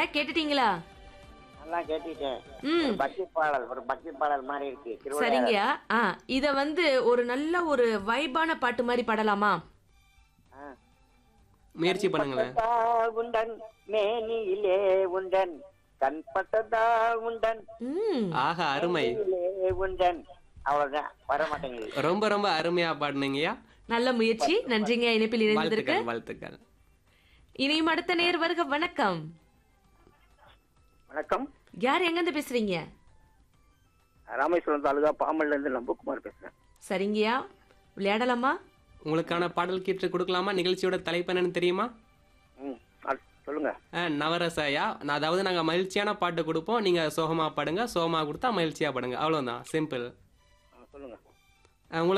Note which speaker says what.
Speaker 1: கேட்டுட்டீங்களா?
Speaker 2: நல்லா கேட்டுட்டேன்.
Speaker 1: ம்.
Speaker 2: ஒரு பக்தி பாடல் மாதிரி இருக்கு.
Speaker 1: சரிங்கய்யா. இத வந்து ஒரு நல்ல ஒரு வைபான பாட்டு மாரி பாடலாமா?
Speaker 2: ஆ.
Speaker 3: முயற்சி பண்ணுங்களேன்.
Speaker 2: கண்பட்டதா உண்டன் மேனியிலே உண்டன் கண்பட்டதா உண்டன்
Speaker 1: ம்.
Speaker 3: ஆஹா, அருமை.
Speaker 2: மேனியிலே உண்டன். அவ்வளவுதான், வர மாட்டேங்குது.
Speaker 3: ரொம்ப ரொம்ப அருமையா பாடுனீங்கய்யா.
Speaker 1: நல்ல முயற்சி. நன்றிங்க இணைப்பில் இணைந்ததற்கு.
Speaker 3: வாழ்த்துக்கள் வாழ்த்துக்கள்.
Speaker 1: இனியும் அடுத்த நேர் வருக. வணக்கம்.
Speaker 2: வணக்கம்.
Speaker 1: யார் எங்கிருந்து பேசுறீங்க?
Speaker 2: ராமேஸ்வரம் தாலுகா பாம்பன்ல இருந்து நம்புக்குமார் பேசுறேன்.
Speaker 1: சரிங்கய்யா, விளையாடலாமா?
Speaker 3: உங்களுக்கான பாடல் கீற்று கொடுக்கலாமா? நிகழ்ச்சியோட தலைப்பு என்னன்னு தெரியுமா?
Speaker 2: சொல்லுங்க.
Speaker 3: நவரசையா. அதாவது நாங்க மகிழ்ச்சியான பாட்டு கொடுப்போம், நீங்க சோகமா பாடுங்க, சோகமா கொடுத்தா மகிழ்ச்சியா பாடுங்க, அவ்வளவுதான், சிம்பிள்.
Speaker 2: சொல்லுங்க.
Speaker 3: உங்களுக்கு